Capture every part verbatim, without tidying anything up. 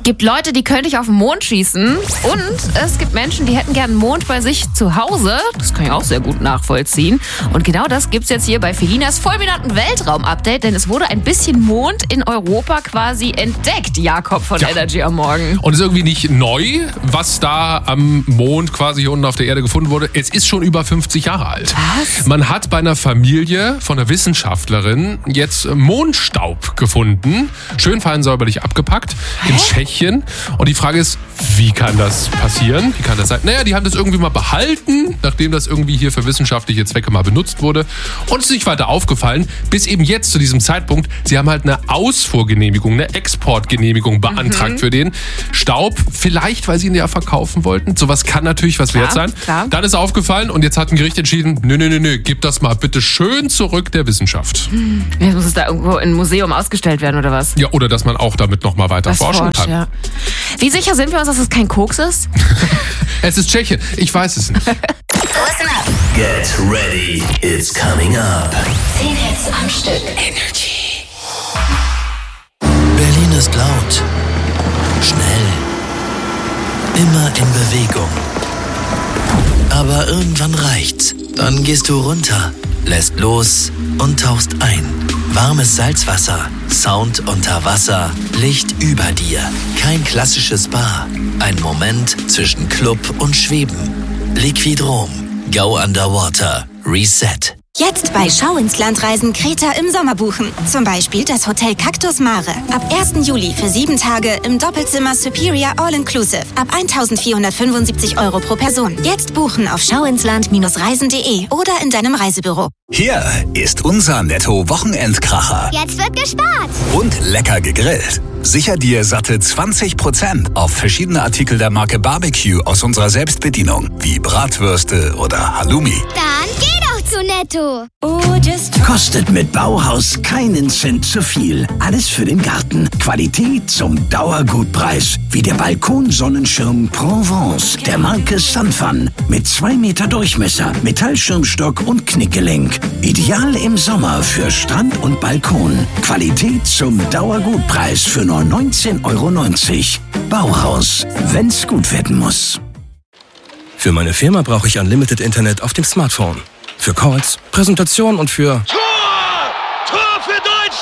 Gibt Leute, die könnte ich auf den Mond schießen. Und es gibt Menschen, die hätten gern einen Mond bei sich zu Hause. Das kann ich auch sehr gut nachvollziehen. Und genau das gibt's jetzt hier bei Felinas fulminanten Weltraum-Update, denn es wurde ein bisschen Mond in Europa quasi entdeckt, Jakob von ja. Energy am Morgen. Und es ist irgendwie nicht neu, was da am Mond quasi hier unten auf der Erde gefunden wurde. Es ist schon über fünfzig Jahre alt. Was? Man hat bei einer Familie von einer Wissenschaftlerin jetzt Mondstaub gefunden. Schön fein säuberlich abgepackt. Hä? In Tschechien. Und die Frage ist, wie kann das passieren? Wie kann das sein? Naja, die haben das irgendwie mal behalten, nachdem das irgendwie hier für wissenschaftliche Zwecke mal benutzt wurde. Und es ist nicht weiter aufgefallen, bis eben jetzt zu diesem Zeitpunkt. Sie haben halt eine Ausfuhrgenehmigung, eine Exportgenehmigung beantragt mhm. für den Staub. Vielleicht, weil sie ihn ja verkaufen wollten. Sowas kann natürlich was klar, wert sein. Klar. Dann ist aufgefallen und jetzt hat ein Gericht entschieden, nö, nö, nö, nö, gib das mal bitte schön zurück der Wissenschaft. Jetzt muss es da irgendwo in einem Museum ausgestellt werden oder was? Ja, oder dass man auch damit nochmal weiter was forschen forscht, kann. Ja. Wie sicher sind wir uns, dass es kein Koks ist? Es ist Tschechien. Ich weiß es nicht. Listen up. Get ready. It's coming up. Zehn Hits am Stück. Energy. Berlin ist laut. Schnell. Immer in Bewegung. Aber irgendwann reicht's. Dann gehst du runter, lässt los und tauchst ein. Warmes Salzwasser, Sound unter Wasser, Licht über dir. Kein klassisches Spa. Ein Moment zwischen Club und Schweben. Liquidrom. Go Underwater. Reset. Jetzt bei Schau ins Land Reisen Kreta im Sommer buchen. Zum Beispiel das Hotel Cactus Mare. Ab ersten Juli für sieben Tage im Doppelzimmer Superior All-Inclusive. Ab eintausendvierhundertfünfundsiebzig Euro pro Person. Jetzt buchen auf schauinsland Reisen punkt de oder in deinem Reisebüro. Hier ist unser Netto-Wochenendkracher. Jetzt wird gespart. Und lecker gegrillt. Sicher dir satte zwanzig Prozent auf verschiedene Artikel der Marke Barbecue aus unserer Selbstbedienung, wie Bratwürste oder Halloumi. Dann geh doch zu Netto. Oh, just Kostet mit Bauhaus keinen Cent zu viel. Alles für den Garten. Qualität zum Dauergutpreis. Wie der Balkonsonnenschirm Provence der Marke Sunfun. Mit zwei Meter Durchmesser, Metallschirmstock und Knickgelenk. Ideal im Sommer für Strand und Balkon. Qualität zum Dauergutpreis für nur neunzehn Euro neunzig. Bauhaus, wenn's gut werden muss. Für meine Firma brauche ich Unlimited Internet auf dem Smartphone. Für Calls, Präsentationen und für... Tor! Tor für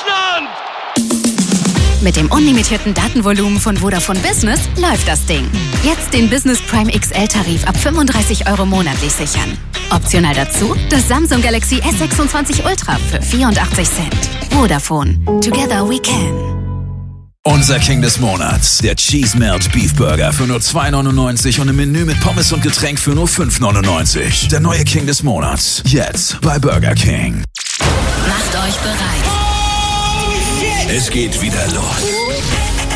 Deutschland! Mit dem unlimitierten Datenvolumen von Vodafone Business läuft das Ding. Jetzt den Business Prime X L-Tarif ab fünfunddreißig Euro monatlich sichern. Optional dazu das Samsung Galaxy S sechsundzwanzig Ultra für vierundachtzig Cent. Vodafone. Together we can. Unser King des Monats, der Cheese Melt Beef Burger für nur zwei neunundneunzig und im Menü mit Pommes und Getränk für nur fünf neunundneunzig. Der neue King des Monats, jetzt bei Burger King. Macht euch bereit. Es geht wieder los.